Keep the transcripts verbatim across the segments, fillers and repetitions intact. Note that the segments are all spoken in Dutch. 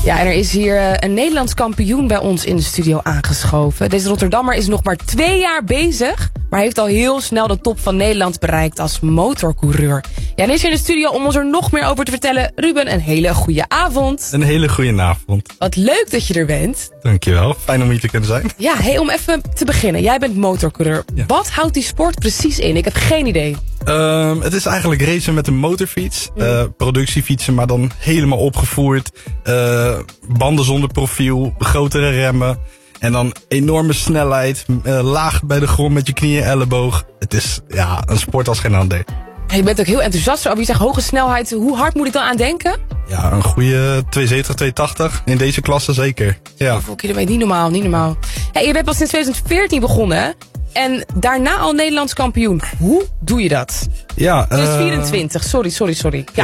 Ja, en er is hier uh, een Nederlands kampioen bij ons in de studio aangeschoven. Deze Rotterdammer is nog maar twee jaar bezig, maar heeft al heel snel de top van Nederland bereikt als motorcoureur. Ja, en is hier in de studio om ons er nog meer over te vertellen. Ruben, een hele goede avond. Een hele goede avond. Wat leuk dat je er bent. Dankjewel, fijn om hier te kunnen zijn. Ja, hey, om even te beginnen. Jij bent motorcoureur. Ja. Wat houdt die sport precies in? Ik heb geen idee. Um, het is eigenlijk racen met een motorfiets. Mm. Uh, productiefietsen, maar dan helemaal opgevoerd. Uh, banden zonder profiel, grotere remmen. En dan enorme snelheid, uh, laag bij de grond met je knieën en elleboog. Het is ja, een sport als geen ander. Je bent ook heel enthousiast over. Je zegt hoge snelheid. Hoe hard moet ik dan aan denken? Ja, een goede tweeënzeventig, tweehonderdtachtig. In deze klasse zeker. Ja. Hoeveel kilometer? Niet normaal, niet normaal. Hey, je bent pas sinds twintig veertien begonnen. En daarna al Nederlands kampioen. Hoe doe je dat? Ja, twintig vierentwintig, uh, sorry, sorry, sorry. Ja.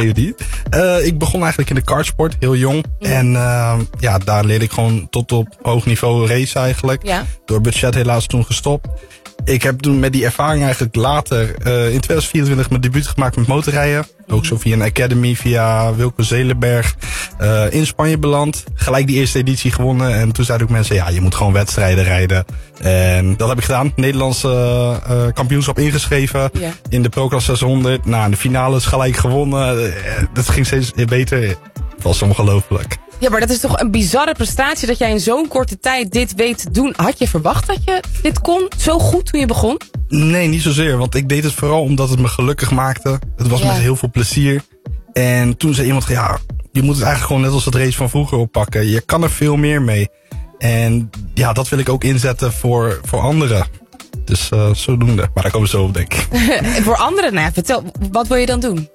Uh, ik begon eigenlijk in de kartsport, heel jong. Mm. En uh, ja, daar leerde ik gewoon tot op hoog niveau racen eigenlijk. Ja. Door budget helaas toen gestopt. Ik heb toen met die ervaring eigenlijk later uh, in twintig vierentwintig mijn debuut gemaakt met motorrijden. Ook zo via een academy, via Wilco Zelenberg. Uh, in Spanje beland. Gelijk die eerste editie gewonnen. En toen zeiden ook mensen, ja, je moet gewoon wedstrijden rijden. En dat heb ik gedaan. Nederlandse uh, kampioenschap ingeschreven. Yeah. In de ProClass zeshonderd. Nou, de finales gelijk gewonnen. Uh, dat ging steeds beter. Het was ongelooflijk. Ja, maar dat is toch een bizarre prestatie dat jij in zo'n korte tijd dit weet te doen. Had je verwacht dat je dit kon zo goed toen je begon? Nee, niet zozeer. Want ik deed het vooral omdat het me gelukkig maakte. Het was ja. met heel veel plezier. En toen zei iemand, ja, je moet het eigenlijk gewoon net als het race van vroeger oppakken. Je kan er veel meer mee. En ja, dat wil ik ook inzetten voor, voor anderen. Dus uh, zodoende. Maar daar komen we zo op, denk ik. Voor anderen? Nou ja, vertel, wat wil je dan doen?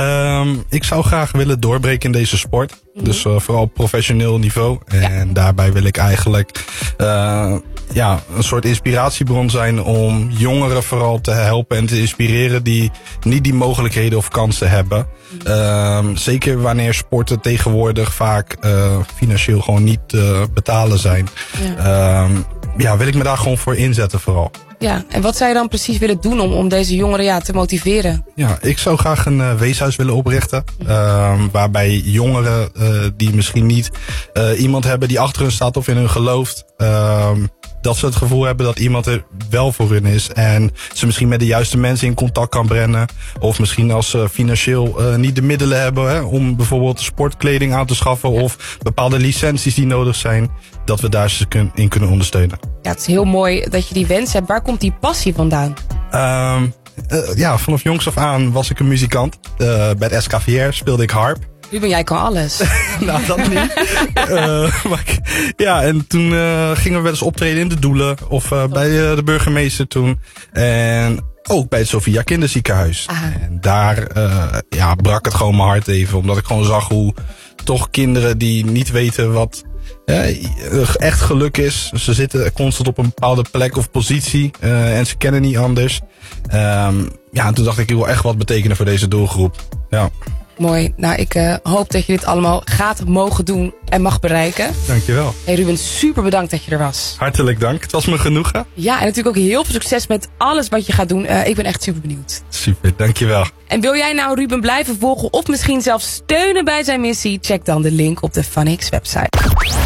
Um, ik zou graag willen doorbreken in deze sport. Mm-hmm. Dus uh, vooral op professioneel niveau. En ja. daarbij wil ik eigenlijk uh, ja, een soort inspiratiebron zijn om jongeren vooral te helpen en te inspireren die niet die mogelijkheden of kansen hebben. Mm-hmm. Um, zeker wanneer sporten tegenwoordig vaak uh, financieel gewoon niet te uh, betalen zijn. Ja. Um, ja, wil ik me daar gewoon voor inzetten vooral. Ja, en wat zou je dan precies willen doen om, om deze jongeren ja, te motiveren? Ja, ik zou graag een uh, weeshuis willen oprichten. Uh, waarbij jongeren uh, die misschien niet uh, iemand hebben die achter hun staat of in hun gelooft. Uh, dat ze het gevoel hebben dat iemand er wel voor hun is. En ze misschien met de juiste mensen in contact kan brengen. Of misschien als ze financieel uh, niet de middelen hebben hè, om bijvoorbeeld sportkleding aan te schaffen. Of bepaalde licenties die nodig zijn. Dat we daar ze kun, in kunnen ondersteunen. Ja, het is heel mooi dat je die wens hebt. Waar komt die passie vandaan? Um, uh, ja, vanaf jongs af aan was ik een muzikant. Uh, bij het S K V R speelde ik harp. Ruben, jij kan alles. Nou, dat niet. uh, maar, ja, en toen uh, gingen we wel eens optreden in de Doelen. Of uh, bij uh, de burgemeester toen. En ook bij het Sophia Kinderziekenhuis. Aha. En daar uh, ja, brak het gewoon mijn hart even. Omdat ik gewoon zag hoe toch kinderen die niet weten wat ja, echt geluk is. Ze zitten constant op een bepaalde plek of positie. Uh, en ze kennen niet anders. Um, ja, en toen dacht ik, ik wil echt wat betekenen voor deze doelgroep. Ja. Mooi. Nou, ik uh, hoop dat je dit allemaal gaat mogen doen en mag bereiken. Dankjewel. Hey Ruben, super bedankt dat je er was. Hartelijk dank. Het was me genoegen. Ja, en natuurlijk ook heel veel succes met alles wat je gaat doen. Uh, ik ben echt super benieuwd. Super, dankjewel. En wil jij nou Ruben blijven volgen of misschien zelfs steunen bij zijn missie? Check dan de link op de FunX website.